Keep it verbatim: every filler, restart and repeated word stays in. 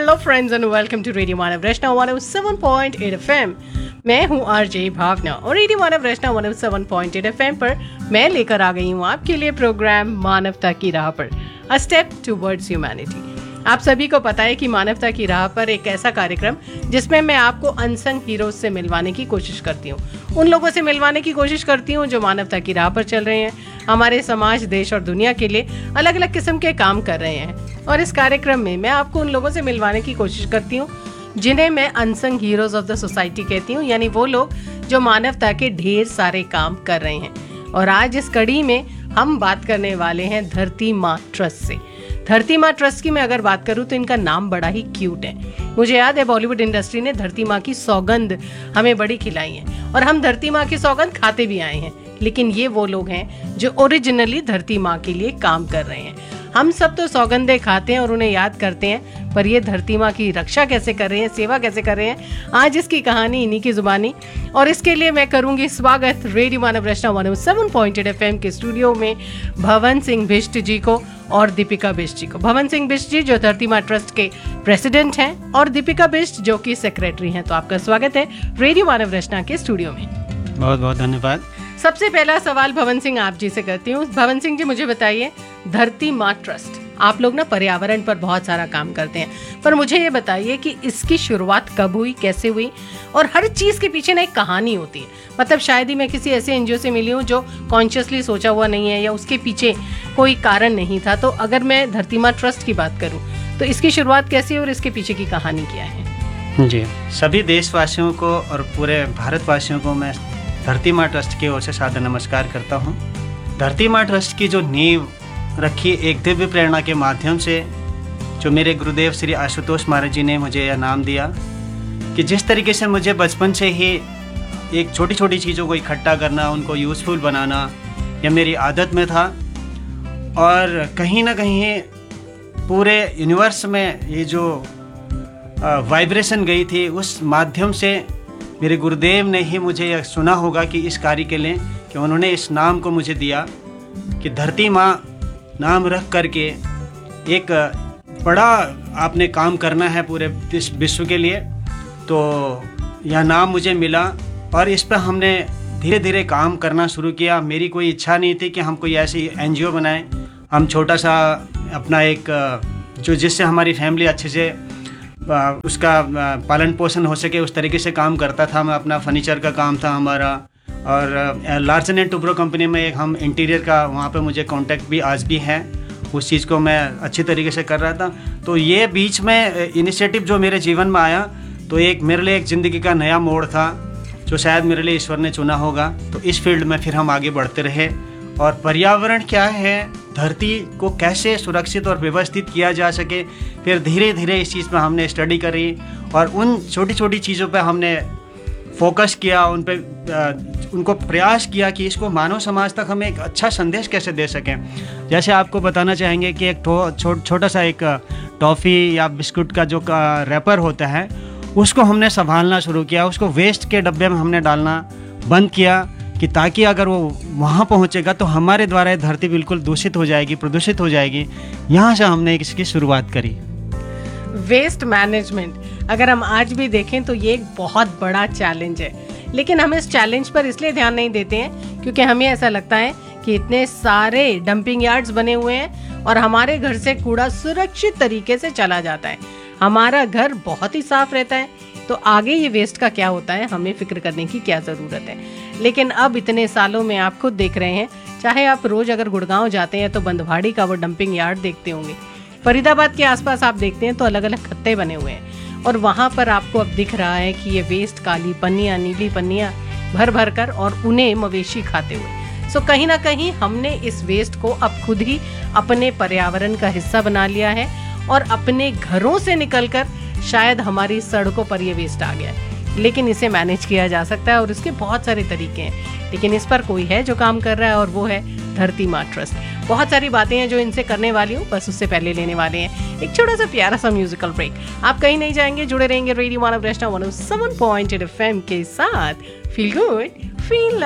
Hello friends and welcome to radio Manav Vaishnav one O seven point eight FM. मैं हूं RJ भावना और radio मानव वैष्णव one O seven point eight FM पर मैं लेकर आ गई हूं आपके लिए प्रोग्राम मानवता की राह पर, अ स्टेप टुवर्ड्स ह्यूमैनिटी। आप सभी को पता है कि मानवता की राह पर एक ऐसा कार्यक्रम जिसमें मैं आपको अनसंग हीरोज से मिलवाने की कोशिश करती हूँ, उन लोगों से मिलवाने की कोशिश करती हूँ जो मानवता की राह पर चल रहे हैं, हमारे समाज, देश और दुनिया के लिए अलग अलग किस्म के काम कर रहे हैं। और इस कार्यक्रम में मैं आपको उन लोगों से मिलवाने की कोशिश करती हूँ जिन्हें मैं unsung heroes of the society कहती हूँ, यानी वो लोग जो मानवता के ढेर सारे काम कर रहे हैं। और आज इस कड़ी में हम बात करने वाले हैं धरती माँ ट्रस्ट से। धरती माँ ट्रस्ट की मैं अगर बात करूं तो इनका नाम बड़ा ही क्यूट है। मुझे याद है बॉलीवुड इंडस्ट्री ने धरती माँ की सौगंध हमें बड़ी खिलाई है और हम धरती माँ की सौगंध खाते भी आए हैं, लेकिन ये वो लोग हैं जो ओरिजिनली धरती माँ के लिए काम कर रहे हैं। हम सब तो सौगंधे खाते हैं और उन्हें याद करते हैं, पर ये धरती माँ की रक्षा कैसे कर रहे हैं, सेवा कैसे कर रहे हैं, आज इसकी कहानी इन्हीं की जुबानी। और इसके लिए मैं करूंगी स्वागत रेडियो मानव वैष्णव one O seven point eight FM के स्टूडियो में भवन सिंह बिष्ट जी को और दीपिका बिष्ट जी को। भवन सिंह बिष्ट जी जो धरती माँ ट्रस्ट के प्रेसिडेंट हैं और दीपिका बिष्ट जो कि सेक्रेटरी हैं। तो आपका स्वागत है रेडियो मानव वैष्णव के स्टूडियो में। बहुत बहुत धन्यवाद। सबसे पहला सवाल भवन सिंह आप जी से करती हूँ। भवन सिंह जी मुझे बताइए, धरती माँ ट्रस्ट, आप लोग ना पर्यावरण पर बहुत सारा काम करते हैं, पर मुझे ये बताइए कि इसकी शुरुआत कब हुई, कैसे हुई? और हर चीज के पीछे ना एक कहानी होती है। मतलब शायद ही मैं किसी ऐसे एनजीओ से मिली हूँ जो कॉन्शियसली सोचा हुआ नहीं है या उसके पीछे कोई कारण नहीं था। तो अगर मैं धरती माँ ट्रस्ट की बात करूँ तो इसकी शुरुआत कैसी है और इसके पीछे की कहानी क्या है? जी, सभी देशवासियों को और पूरे भारतवासियों को मैं धरती माँ ट्रस्ट की ओर से सादर नमस्कार करता हूँ। धरती माँ ट्रस्ट की जो नींव रखी एक दिव्य प्रेरणा के माध्यम से, जो मेरे गुरुदेव श्री आशुतोष महाराज जी ने मुझे यह नाम दिया कि जिस तरीके से मुझे बचपन से ही एक छोटी छोटी चीज़ों को इकट्ठा करना, उनको यूज़फुल बनाना, यह मेरी आदत में था। और कहीं ना कहीं पूरे यूनिवर्स में ये जो वाइब्रेशन गई थी, उस माध्यम से मेरे गुरुदेव ने ही मुझे यह सुना होगा कि इस कार्य के लिए कि उन्होंने इस नाम को मुझे दिया कि धरती माँ नाम रख करके एक बड़ा आपने काम करना है पूरे विश्व के लिए। तो यह नाम मुझे मिला और इस पर हमने धीरे धीरे काम करना शुरू किया। मेरी कोई इच्छा नहीं थी कि हम कोई ऐसी एनजीओ बनाएं। हम छोटा सा अपना एक जो जिससे हमारी फैमिली अच्छे से उसका पालन पोषण हो सके उस तरीके से काम करता था। मैं अपना फर्नीचर का काम था हमारा, और लार्सन एंड टुब्रो कंपनी में एक हम इंटीरियर का, वहाँ पे मुझे कांटेक्ट भी आज भी है। उस चीज़ को मैं अच्छी तरीके से कर रहा था। तो ये बीच में इनिशिएटिव जो मेरे जीवन में आया, तो एक मेरे लिए एक ज़िंदगी का नया मोड़ था जो शायद मेरे लिए ईश्वर ने चुना होगा। तो इस फील्ड में फिर हम आगे बढ़ते रहे। और पर्यावरण क्या है, धरती को कैसे सुरक्षित और व्यवस्थित किया जा सके, फिर धीरे धीरे इस चीज़ पर हमने स्टडी करी और उन छोटी छोटी चीज़ों पे हमने फोकस किया, उन पे उनको प्रयास किया कि इसको मानव समाज तक हम एक अच्छा संदेश कैसे दे सकें। जैसे आपको बताना चाहेंगे कि एक छो, छोटा सा एक टॉफ़ी या बिस्कुट का जो रैपर होता है, उसको हमने संभालना शुरू किया। उसको वेस्ट के डब्बे में हमने डालना बंद किया कि ताकि अगर वो वहाँ पहुँचेगा तो हमारे द्वारा ये धरती बिल्कुल दूषित हो जाएगी, प्रदूषित हो जाएगी। यहाँ से हमने इसकी शुरुआत करी। वेस्ट मैनेजमेंट अगर हम आज भी देखें तो ये एक बहुत बड़ा चैलेंज है, लेकिन हम इस चैलेंज पर इसलिए ध्यान नहीं देते हैं क्योंकि हमें ऐसा लगता है कि इतने सारे डंपिंग यार्ड्स बने हुए हैं और हमारे घर से कूड़ा सुरक्षित तरीके से चला जाता है, हमारा घर बहुत ही साफ रहता है, तो आगे ये वेस्ट का क्या होता है हमें फिक्र करने की क्या ज़रूरत है। लेकिन अब इतने सालों में आप खुद देख रहे हैं, चाहे आप रोज अगर गुड़गांव जाते हैं तो बंदवाड़ी का वो डंपिंग यार्ड देखते होंगे, फरीदाबाद के आसपास आप देखते हैं तो अलग अलग खत्ते बने हुए हैं और वहाँ पर आपको अब दिख रहा है कि ये वेस्ट, काली पन्नियाँ, नीली पन्नियाँ भर भर कर और उन्हें मवेशी खाते हुए। सो कहीं ना कहीं हमने इस वेस्ट को अब खुद ही अपने पर्यावरण का हिस्सा बना लिया है और अपने घरों से निकलकर शायद हमारी सड़कों पर ये वेस्ट आ गया है। लेकिन इसे मैनेज किया जा सकता है और इसके बहुत सारे तरीके हैं, लेकिन इस पर कोई है जो काम कर रहा है और वो है धरती माँ ट्रस्ट। बहुत सारी बातें हैं जो इनसे करने वाली हूँ, बस उससे पहले लेने वाले हैं एक छोटा सा प्यारा सा म्यूजिकल ब्रेक। आप कहीं नहीं जाएंगे, जुड़े रहेंगे रेडियो मानव वैष्णव one O seven point eight FM के साथ। Feel good, feel